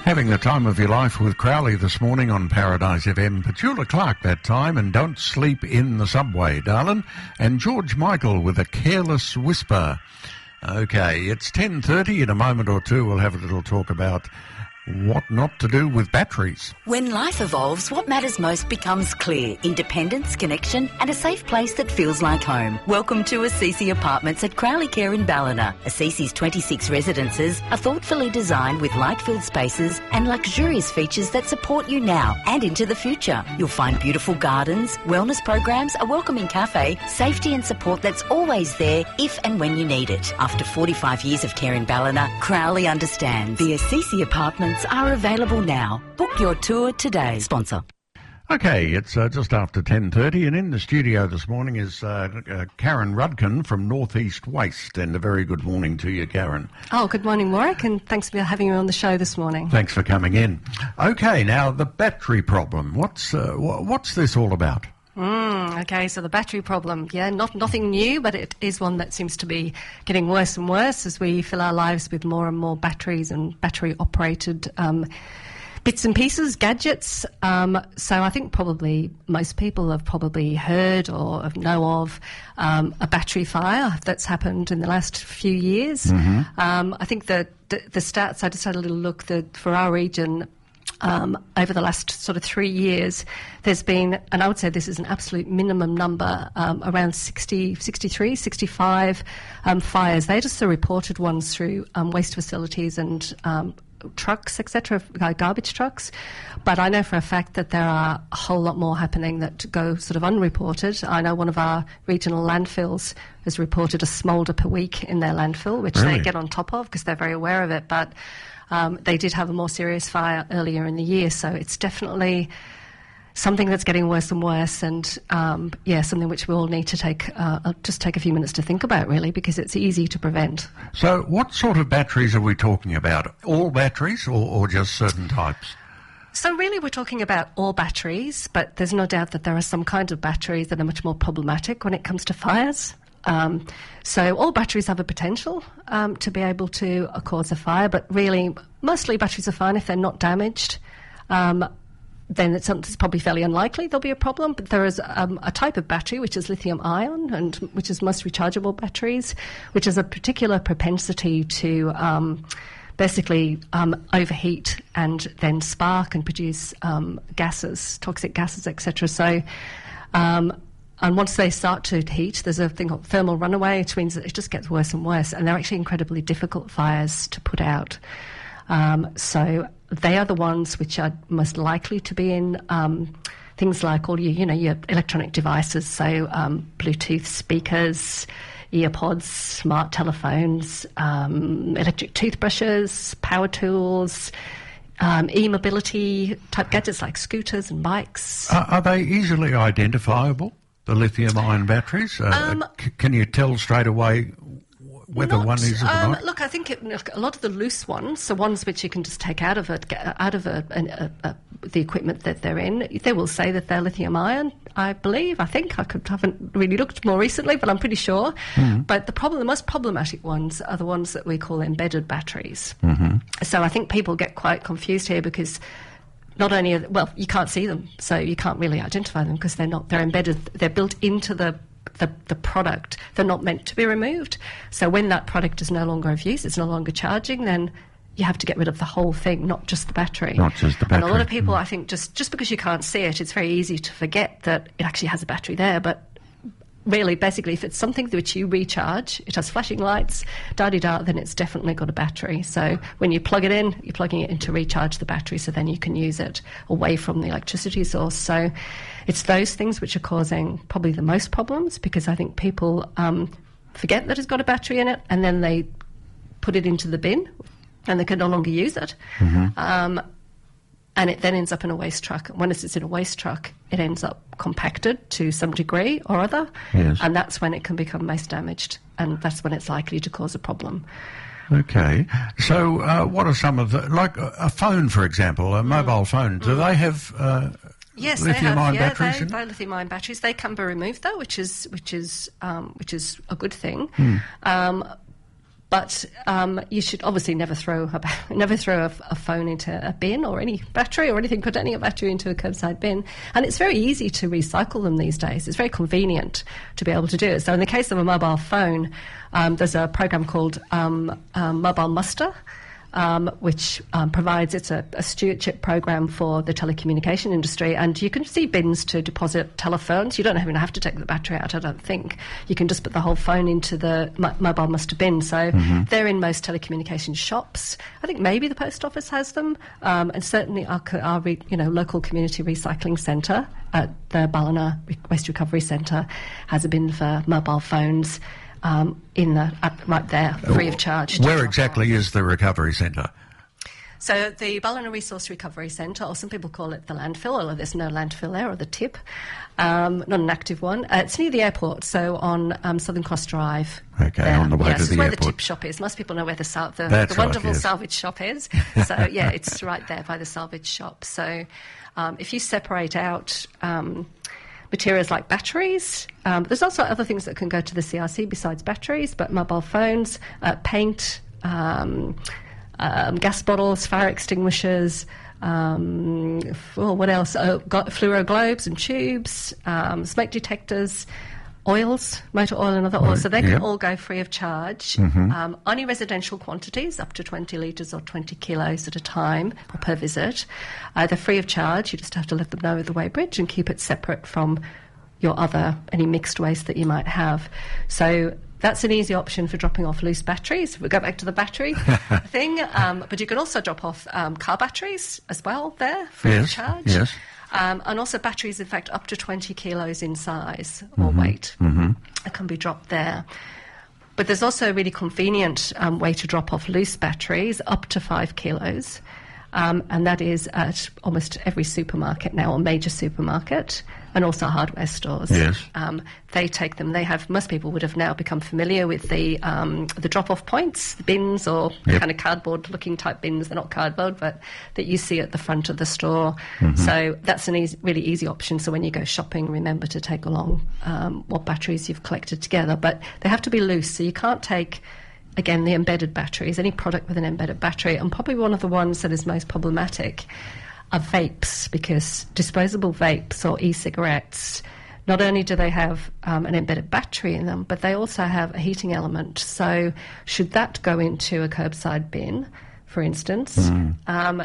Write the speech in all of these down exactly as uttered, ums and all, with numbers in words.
Having the time of your life with Crowley this morning on Paradise F M. Petula Clark that time, and Don't Sleep in the Subway, darling. And George Michael with A Careless Whisper. Okay, it's ten thirty. In a moment or two, we'll have a little talk about what not to do with batteries. When life evolves, what matters most becomes clear. Independence, connection and a safe place that feels like home. Welcome to Assisi Apartments at Crowley Care in Ballina. Assisi's twenty-six residences are thoughtfully designed with light-filled spaces and luxurious features that support you now and into the future. You'll find beautiful gardens, wellness programs, a welcoming cafe, safety and support that's always there if and when you need it. After forty-five years of care in Ballina, Crowley understands. The Assisi Apartments are available now. Book your tour today. Sponsor. Okay, it's uh, just after ten thirty, and in the studio this morning is uh, uh, Karen Rudkin from Northeast Waste, and a very good morning to you, Karen. Oh, good morning, Warwick, and thanks for having me on the show this morning. Thanks for coming in. Okay, now the battery problem. What's uh, wh- what's this all about? Mm, okay, so the battery problem, yeah, not nothing new, but it is one that seems to be getting worse and worse as we fill our lives with more and more batteries and battery-operated um, bits and pieces, gadgets. Um, so I think probably most people have probably heard or have know of um, a battery fire that's happened in the last few years. Mm-hmm. Um, I think that the, the stats, I just had a little look, that for our region, Um, over the last sort of three years, there's been, and I would say this is an absolute minimum number, um, around sixty, sixty-three, sixty-five um, fires. They just the reported ones through um, waste facilities and um, trucks, et cetera, garbage trucks. But I know for a fact that there are a whole lot more happening that go sort of unreported. I know one of our regional landfills has reported a smoulder per week in their landfill, which Really? they get on top of because they're very aware of it. But Um, they did have a more serious fire earlier in the year, so it's definitely something that's getting worse and worse, and um, yeah, something which we all need to take uh, just take a few minutes to think about, really, because it's easy to prevent. So what sort of batteries are we talking about? All batteries or, or just certain types? So really we're talking about all batteries, but there's no doubt that there are some kinds of batteries that are much more problematic when it comes to fires. Um, so all batteries have a potential um, to be able to uh, cause a fire, but really mostly batteries are fine if they're not damaged. Um, then it's, it's probably fairly unlikely there'll be a problem. But there is um, a type of battery which is lithium ion, and which is most rechargeable batteries, which has a particular propensity to um, basically um, overheat and then spark and produce um, gases, toxic gases, et cetera. So um, And once they start to heat, there's a thing called thermal runaway, which means that it just gets worse and worse. And they're actually incredibly difficult fires to put out. Um, so they are the ones which are most likely to be in um, things like all your, you know, your electronic devices, so um, Bluetooth speakers, earpods, smart telephones, um, electric toothbrushes, power tools, Um, e-mobility type gadgets like scooters and bikes. Uh, are they easily identifiable, the lithium-ion batteries? Uh, Um, c- can you tell straight away whether Not, one is or um, not? Look, I think it, a lot of the loose ones, so ones which you can just take out of it, out of a, a, a, a, the equipment that they're in, they will say that they're lithium-ion. I believe, I think, I could, haven't really looked more recently, but I'm pretty sure. Mm. But the problem, the most problematic ones are the ones that we call embedded batteries. Mm-hmm. So I think people get quite confused here because not only are, well, you can't see them, so you can't really identify them because they're not, they're embedded, they're built into the The, the product. They're not meant to be removed. So when that product is no longer of use, it's no longer charging, then you have to get rid of the whole thing, not just the battery. Not just the battery. And a lot of people, mm. I think, just, just because you can't see it, it's very easy to forget that it actually has a battery there. But really, basically, if it's something which you recharge, it has flashing lights, da-di-da, then it's definitely got a battery. So when you plug it in, you're plugging it in to recharge the battery, so then you can use it away from the electricity source. So it's those things which are causing probably the most problems, because I think people um, forget that it's got a battery in it, and then they put it into the bin, and they can no longer use it. Mm-hmm. Um, and it then ends up in a waste truck. When it's in a waste truck, it ends up compacted to some degree or other, yes. And that's when it can become most damaged, and that's when it's likely to cause a problem. Okay. So uh, what are some of the, like a, a phone, for example, a mobile mm. phone, do mm. they have uh, yes, lithium-ion they have, batteries yeah, in they, they lithium-ion batteries. They can be removed, though, which is which is um, which is a good thing. Mm. Um, But um, you should obviously never throw a ba- never throw a, a phone into a bin or any battery or anything. Put any battery into a curbside bin, and it's very easy to recycle them these days. It's very convenient to be able to do it. So in the case of a mobile phone, um, there's a program called um, um, Mobile Muster. Um, which um, provides, it's a, a stewardship program for the telecommunication industry, and you can see bins to deposit telephones. You don't even have to take the battery out, I don't think. You can just put the whole phone into the mo- Mobile Muster bin. So mm-hmm. they're in most telecommunication shops. I think maybe the post office has them, um, and certainly our, our re- you know, local community recycling centre at the Ballina Waste Recovery Centre has a bin for mobile phones. Um, in the uh, right there, free of charge. Where exactly is the recovery centre? So the Ballina Resource Recovery Centre, or some people call it the landfill, although there's no landfill there, or the tip, um, not an active one. Uh, it's near the airport, so on um, Southern Cross Drive. Okay, there. on the way yeah, to this the is where airport. the tip shop is. Most people know where the, sal- the, That's the wonderful right, yes. salvage shop is. So yeah, it's right there by the salvage shop. So um, if you separate out Um, materials like batteries. Um, there's also other things that can go to the C R C besides batteries, but mobile phones, uh, paint, um, um, gas bottles, fire extinguishers, um, f- well, what else? Oh, got fluoro globes and tubes, um, smoke detectors, oils, motor oil and other oils. So they can yep. all go free of charge. Mm-hmm. Um, only residential quantities, up to twenty litres or twenty kilos at a time or per visit. Uh, they're free of charge. You just have to let them know at the weighbridge and keep it separate from your other, any mixed waste that you might have. So that's an easy option for dropping off loose batteries. If we go back to the battery thing. Um, but you can also drop off um, car batteries as well there, free yes, of charge. Yes. Um, and also batteries, in fact, up to twenty kilos in size or mm-hmm. weight mm-hmm. it can be dropped there. But there's also a really convenient um, way to drop off loose batteries, up to five kilos, um, and that is at almost every supermarket now, or major supermarket, and also hardware stores. Yes. Um, they take them. They have, most people would have now become familiar with the um, the drop-off points, the bins, or Yep. kind of cardboard-looking type bins. They're not cardboard, but that you see at the front of the store. Mm-hmm. So that's an easy, really easy option. So when you go shopping, remember to take along um, what batteries you've collected together. But they have to be loose, so you can't take, again, the embedded batteries, any product with an embedded battery. And probably one of the ones that is most problematic are vapes, because disposable vapes or e-cigarettes, not only do they have um, an embedded battery in them, but they also have a heating element. So should that go into a curbside bin, for instance, mm. um,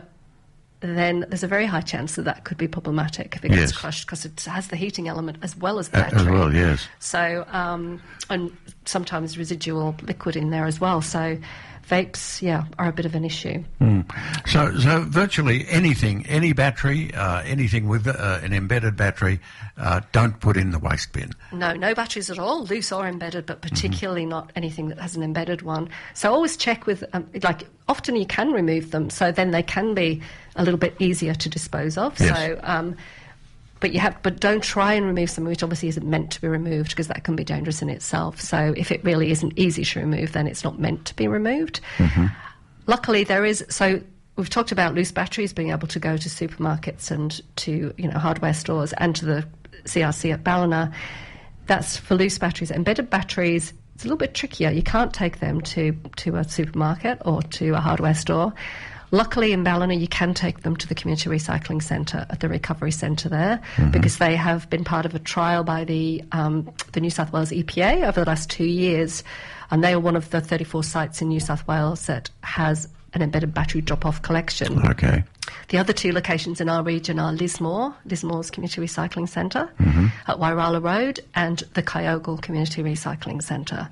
then there's a very high chance that that could be problematic if it gets yes. crushed, because it has the heating element as well as the Uh, battery. as well, yes. So, um, and sometimes residual liquid in there as well. So vapes, yeah, are a bit of an issue. Mm. So, so virtually anything, any battery, uh, anything with uh, an embedded battery, uh, don't put in the waste bin. No, no batteries at all, loose or embedded, but particularly mm-hmm. not anything that has an embedded one. So always check with, um, like, often you can remove them, so then they can be a little bit easier to dispose of. Yes. So, um, but you have, but don't try and remove something which obviously isn't meant to be removed, because that can be dangerous in itself. So if it really isn't easy to remove, then it's not meant to be removed. Mm-hmm. Luckily, there is, so we've talked about loose batteries being able to go to supermarkets and to, you know, hardware stores and to the C R C at Ballina. That's for loose batteries. Embedded batteries, it's a little bit trickier. You can't take them to, to a supermarket or to a hardware store. Luckily, in Ballina, you can take them to the Community Recycling Centre, at the Recovery Centre there, mm-hmm. because they have been part of a trial by the um, the New South Wales E P A over the last two years, and they are one of the thirty-four sites in New South Wales that has an embedded battery drop-off collection. Okay. The other two locations in our region are Lismore, Lismore's Community Recycling Centre mm-hmm. at Wairala Road, and the Kyogle Community Recycling Centre.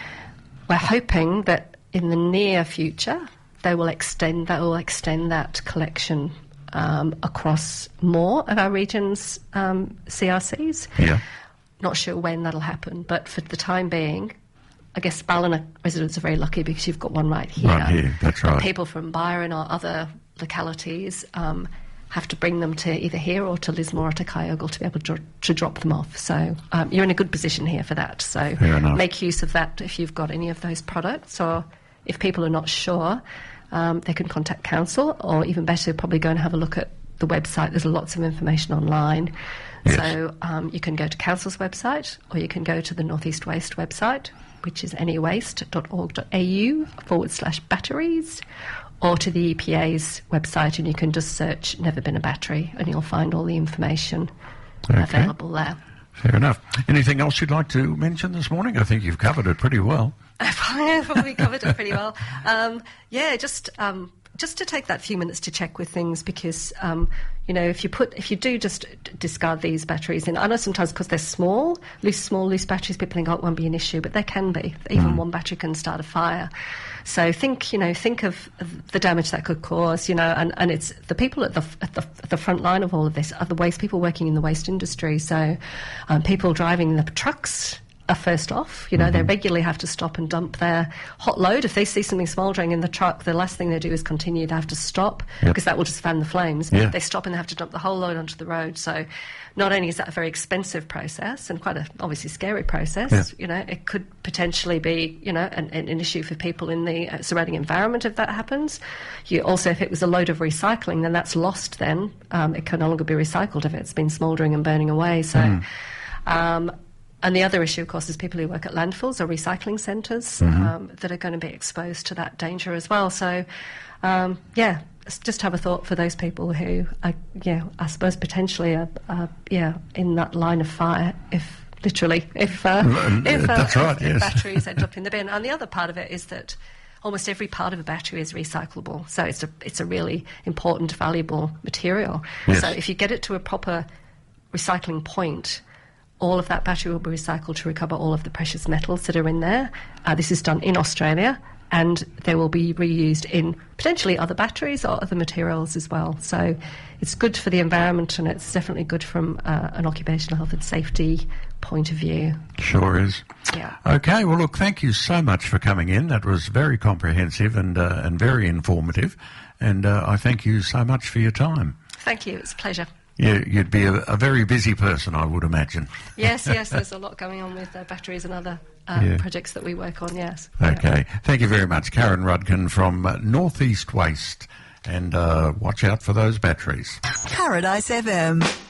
We're hoping that in the near future they will extend that will extend that collection um, across more of our region's um, C R Cs. Yeah. Not sure when that'll happen, but for the time being, I guess Ballina residents are very lucky because you've got one right here. Right here, that's right. But people from Byron or other localities um, have to bring them to either here or to Lismore or to Kyogle to be able to, dro- to drop them off. So um, you're in a good position here for that. So make use of that if you've got any of those products, or if people are not sure, um, they can contact council, or even better, probably go and have a look at the website. There's lots of information online. Yes. So um, you can go to Council's website, or you can go to the North East Waste website, which is anywaste.org.au forward slash batteries, or to the E P A's website, and you can just search Never Been a Battery, and you'll find all the information Okay. available there. Fair enough. Anything else you'd like to mention this morning? I think you've covered it pretty well. I've probably covered it pretty well. Um, yeah, just um, just to take that few minutes to check with things, because um, you know, if you put if you do just d- discard these batteries in, I know sometimes because they're small, loose, small, loose batteries, people think, oh, it won't be an issue, but they can be. Even mm. one battery can start a fire. So think, you know, think of the damage that could cause, you know, and, and it's the people at the, at the at the front line of all of this are the waste people working in the waste industry. So um, people driving the trucks are first off. You know, mm-hmm. they regularly have to stop and dump their hot load. If they see something smouldering in the truck, the last thing they do is continue. They have to stop, yep. because that will just fan the flames. Yeah. They stop and they have to dump the whole load onto the road. So not only is that a very expensive process and quite a obviously scary process, yeah. you know, it could potentially be, you know, an, an issue for people in the uh, surrounding environment if that happens. You also, if it was a load of recycling, then that's lost then. Um, it can no longer be recycled if it's been smouldering and burning away. So... Mm. Um, And the other issue, of course, is people who work at landfills or recycling centres mm-hmm. um, that are going to be exposed to that danger as well. So, um, yeah, just have a thought for those people who, are, yeah, I suppose potentially are, are, yeah, in that line of fire if, literally, if, uh, if, uh, That's right, if, yes. if batteries end up in the bin. And the other part of it is that almost every part of a battery is recyclable. So it's a, it's a really important, valuable material. Yes. So if you get it to a proper recycling point, all of that battery will be recycled to recover all of the precious metals that are in there. Uh, this is done in Australia, and they will be reused in potentially other batteries or other materials as well. So it's good for the environment, and it's definitely good from uh, an occupational health and safety point of view. Sure is. Yeah. Okay, well, look, thank you so much for coming in. That was very comprehensive and, uh, and very informative, and uh, I thank you so much for your time. Thank you. It's a pleasure. Yeah, you'd be a, a very busy person, I would imagine. Yes, yes, there's a lot going on with uh, batteries and other uh, yeah. projects that we work on, yes. Okay, yeah. Thank you very much. Karen Rudkin from uh, North East Waste, and uh, watch out for those batteries. Paradise F M.